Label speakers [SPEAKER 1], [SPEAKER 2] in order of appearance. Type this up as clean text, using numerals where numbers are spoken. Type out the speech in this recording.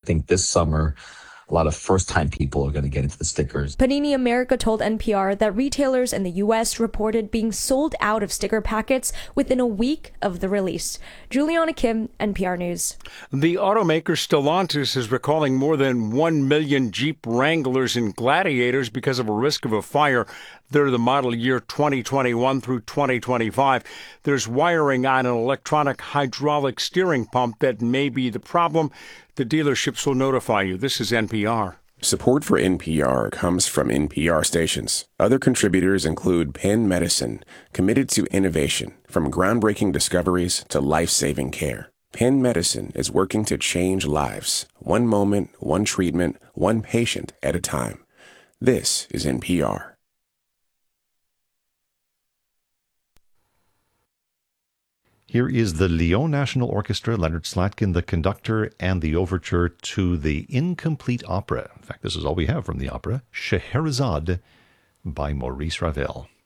[SPEAKER 1] think this summer, a lot of first-time people are going to get into the stickers.
[SPEAKER 2] Panini America told NPR that retailers in the U.S. reported being sold out of sticker packets within a week of the release. Juliana Kim, NPR News.
[SPEAKER 3] The automaker Stellantis is recalling more than 1 million Jeep Wranglers and Gladiators because of a risk of a fire. They're the model year 2021 through 2025. There's wiring on an electronic hydraulic steering pump that may be the problem. The dealerships will notify you. This is NPR.
[SPEAKER 4] Support for NPR comes from NPR stations. Other contributors include Penn Medicine, committed to innovation, from groundbreaking discoveries to life-saving care. Penn Medicine is working to change lives, one moment, one treatment, one patient at a time. This is NPR.
[SPEAKER 5] Here is the Lyon National Orchestra, Leonard Slatkin, the conductor, and the overture to the incomplete opera. In fact, this is all we have from the opera, Scheherazade by Maurice Ravel.